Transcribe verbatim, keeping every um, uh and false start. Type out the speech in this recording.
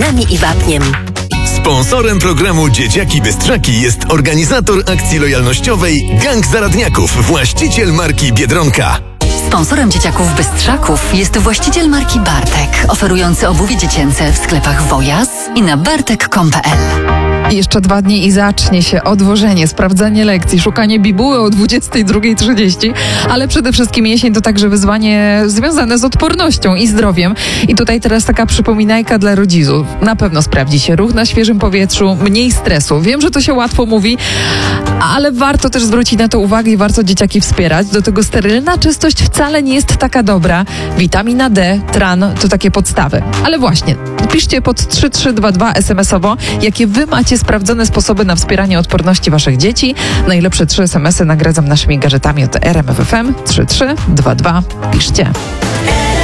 witaminami i wapniem. Sponsorem programu Dzieciaki Bystrzaki jest organizator akcji lojalnościowej Gang Zaradniaków, właściciel marki Biedronka. Sponsorem Dzieciaków Bystrzaków jest właściciel marki Bartek, oferujący obuwie dziecięce w sklepach Wojas i na bartek kropka com kropka pe el. Jeszcze dwa dni i zacznie się odwożenie, sprawdzanie lekcji, szukanie bibuły o dwudziestej drugiej trzydzieści, ale przede wszystkim jesień to także wyzwanie związane z odpornością i zdrowiem. I tutaj teraz taka przypominajka dla rodziców. Na pewno sprawdzi się ruch na świeżym powietrzu, mniej stresu. Wiem, że to się łatwo mówi, ale warto też zwrócić na to uwagę i warto dzieciaki wspierać. Do tego sterylna czystość wcale nie jest taka dobra. Witamina D, tran to takie podstawy. Ale właśnie, piszcie pod trzy trzy dwa dwa es em esowo, jakie wy macie sprawdzone sposoby na wspieranie odporności waszych dzieci. Najlepsze trzy es em esy nagradzam naszymi gadżetami od R M F F M. trzy trzy dwa dwa. Piszcie.